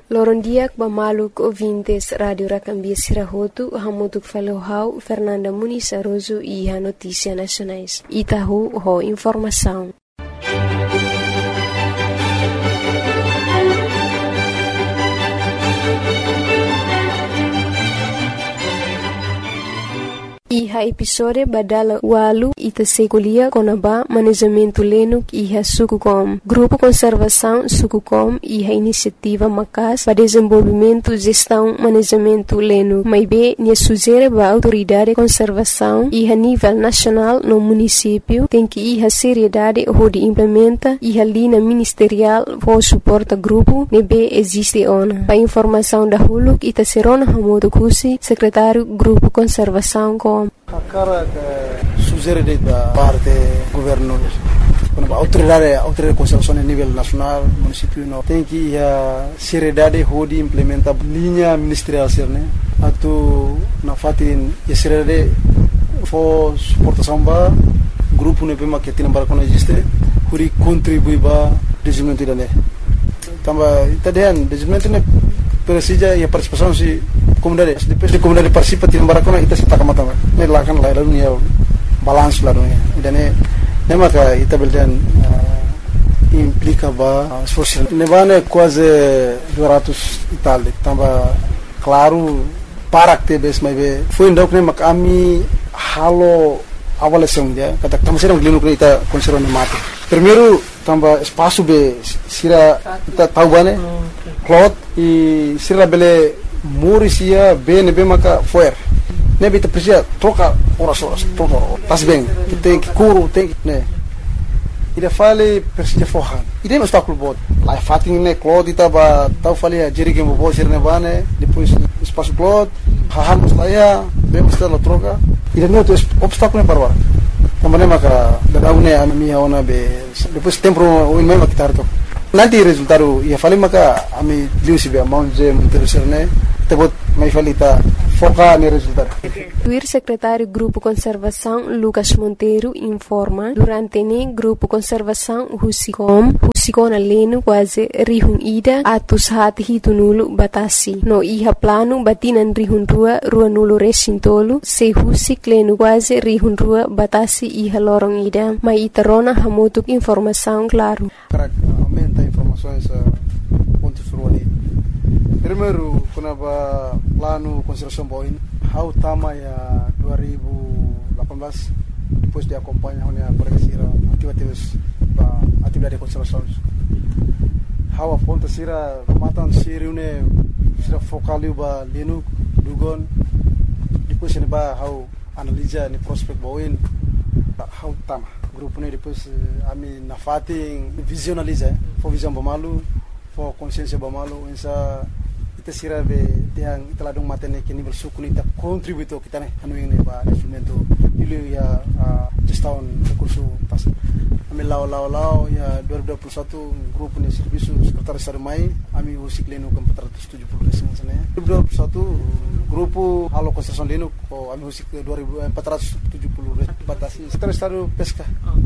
Lorondiak bamaluk ouvintes Radio Racambia Sirahotu, hamutuk falohau Fernanda Muniz Aroso e a Notícia Nacionais. Itahu ho informação. Iha episode badala walu ita sekolia konaba manejamento lenuk iha Sukucom. Grupo Conservação Sukucom iha iniciativa Macas para desenvolvimento gestão manejamento lenuk. Maibe nia sugere ba autoridade conservação iha nível nacional no município tem que iha seriedade hodi implementa iha linha ministerial for suporta grupo nebe existe ona. Pa informação da huluk ita serona hamodo kusi secretário Grupo Conservação com a cara que sugere da parte governo, quando a autoridade de conservação a nível nacional, município não tem que a seriedade de implementar linha ministerial né, atu na fatin a seriedade for suportação ba grupo ne pema que tem para quando existe, huri contribui ba desenvolvimento da né, tamba itadian desenvolvimento ne precisa e a participação se comunidade depois de comunidade participa tim barakona ita sita kamata ne lakan la lalu ya balance la dunia idane ne maka ita beldan implica ba social ne vane quase 200 itali tamba claro para que bes mai be foi ndok ne makami halo avaliação dia kata tamo serang glinu ita conserva ne mate primeiro tamba espaço be sira ita tahu bane cloth e sira bele Murisia bem maka foer. Nebe te precisa troca horas, troca. Pas bem, tem que curo, tem que, né. Ida fale precisa forrar. Ida não está com o bot. Lá fatin né cloth ita ba tau fale a jeri que mo bo sirne bane, depois espaço cloth, hahan mustaya, bem mustala troca. Ida não tem obstáculo para agora. Também maka da une a minha ona be depois tempo o mesmo que tarto. Nanti resultado ia fale maka ami liu sibe amount je interesserne tebot mai falita foca no resultado. O secretário Grupo Conservação Lucas Monteiro informa durante o Grupo Conservação Husicom aleno quase rihun ida atus hati hitunulo batasi no iha plano batinan rihun rua nulo resintolo se husik leno quase rihun rua batasi iha lorong ida mai itarona hamotuk informação claro para aumenta informações pontos ruali. Primeiro, quando a plano conservação boin, how tama ya 2018 depois de acompanhar a progressira atividade de conservação. How a ponta sira matan siri une sira focaliu ba lenu dugon depois ne ba how analisa ni prospect boin how tama grupo ne depois ami na fating visualiza for visão bamalu for consciência bamalu essa sira be tiang teladung matene ke nível suku ni ta contributo kita ne anu ini ba instrumento ili ya gestão recurso pas ami lao ya 2021 grupo ni serviço secretário sarmai ami usik leno com 470 residência ne 2021 grupo halo construção leno ko ami usik 2470 batasi secretário pesca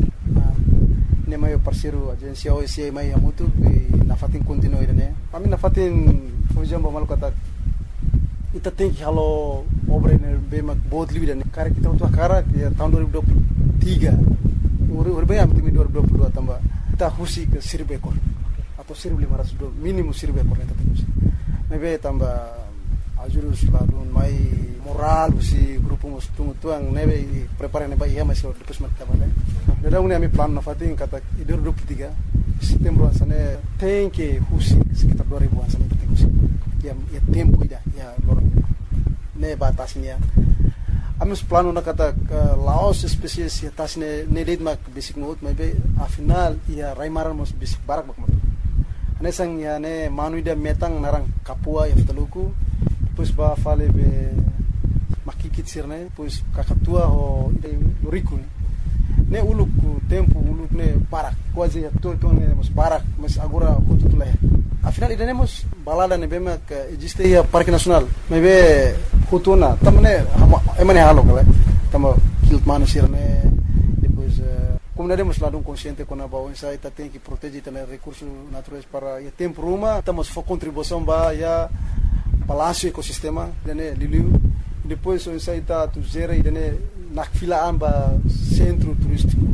ne mai parceiro agência OSI mai amutu na fatin continue ne ami na fatin por exemplo, malu kata ita tem que halo obra ne bema bot livre ne cara kita untuk cara ya tahun 2023 urbe am timi 2022 tambah kita husi ke 1000 ekor atau 1500 minimum 1000 ekor ne tadi mebe tambah ajurus ladun mai moral si grupo mustung tuang nebe prepare ne ba ia masih depois mat tambah ne dada uni ami plan na fatin kata 2023 setembro asane tem que husi sekitar 2000 asane ya tempo ida ya lorong ne batasnya amus plano na kata laos spesies ya tasne ne date mak basic mode maybe a final ya raimaran mos basic barak bak mot ane sang ya ne manuida metang narang kapua ya ftaluku depois ba fale be makikit sirne depois kakatua ho loriku ne uluk tempo uluk ne barak quase ya todo ne mos barak mas agora kututule afinal iremos balada ne bema que existe ya parque nacional mebe hutuna tamne emane halo kala tamo kilt manusir ne depois comunidade mas lado consciente com a baú essa ita tem que proteger também recursos naturais para o tempo ruma estamos for contribuição para ya balanço ecossistema dene liliu depois essa ita tu gera e dene na fila amba centro turístico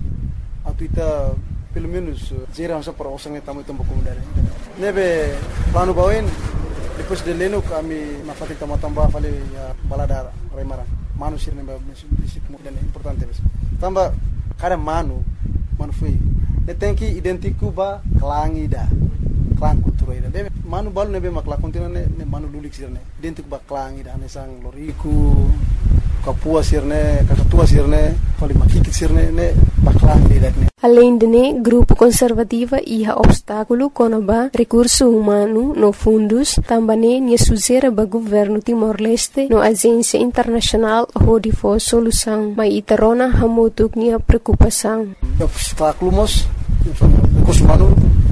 atuita pelo menos gera essa para osang tamu tempo comunidade nebe plano bauin depois de leno kami na fati tambah fale ya balada remara manu sirne ba bisik mudan importante bes tamba kada manu foi tem que identificar ba klangida klang kultura ida de manu balu nebe makla kontina ne manu lulik sirne identificar ba klangida ne sang loriku kapua sirne kakatua sirne fale makikit sirne ne ba klangida ne. Além de grupo conservativa e obstáculo conaba recurso humano no fundos, também nia suzera ba governo Timor-Leste no agência internacional hodi for solução, mas itarona hamutuk nia preocupação. Obstáculo mos recurso humano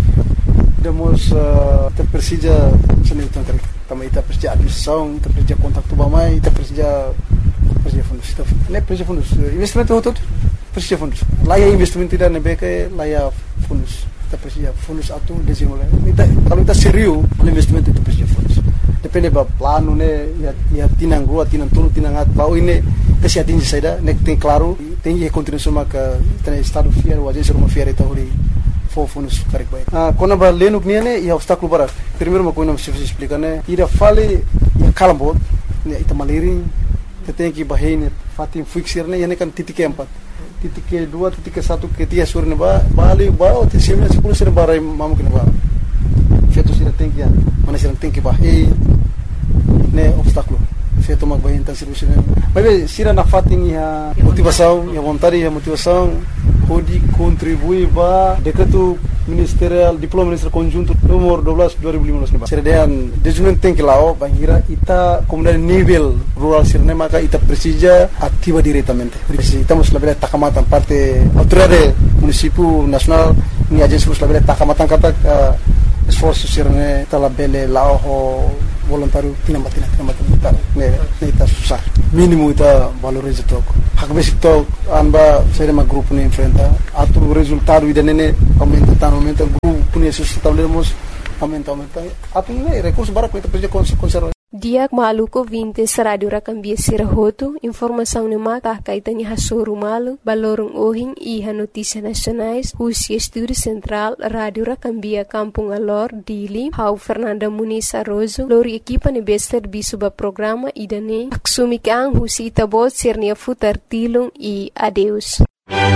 demos te persija seni tentang também te persija administração, te persija kontak tu bamai, te persija fundos, ne persija fundos investimento hotot persija fundos. Laya investimento tidak nebeke laya fundos. Kita persija fundos atu desimulai. Kalau kita serius investimento itu persija fundos. Depende ba plano ne ya tinang rua, tinang tulu, tinang at bau ini kasi atingi saida nek tem claro, tem que continuar maka tem estado fiel, o agência uma fiel então ali for fundos karek baik. Kona ba lenuk niane ya obstáculo para. Primeiro uma coisa não se explica né. Ira fale ya kalambot, ne ita maliri, tem que bahine fatin fixir ne, yani kan titik empat. Titik kedua, titik ke-1, ke-3 sore ne bali bawa ti 10 sore barai mamu kena ba. Feto sira tem que mana sira tem que bahine ne obstáculo. Feto mag bahine tan serviço ne. Mas sira na fatin ya motivação, ya vontade, ya motivação pode contribuir para decreto ministerial diploma ministerial conjunto nomor 12 2015 ne. Sira dean desenvolvimento tem que lá bangira ita comunidade nível rural sirne maka ita precisa ativa diretamente. Estamos la bela takamatan parte autoridade município nacional ni agência la bela takamatan kata esforço sirne tala bele lao voluntário tinamatan ne ita susah mínimo ita valoriza tok hak basic tok anba sere ma grupo ne enfrenta atu resultado ida nene aumenta grupo punya sustentabilidade aumenta atu ne recurso bara ko ita precisa conservar. Diak maluko 20 Radio Rakambia Sirahoto, informação ne mata kaitan ha soru malu, balorong ohing iha notícias nacionais, Husi Estúdio Central, Radio Rakambia Kampung Alor, Dili, Hau Fernanda Muniz Arrozo, lori equipa ne bester bisuba programa idane, aksumi kang Husi Itabot Sirnia Futar Tilung e adeus.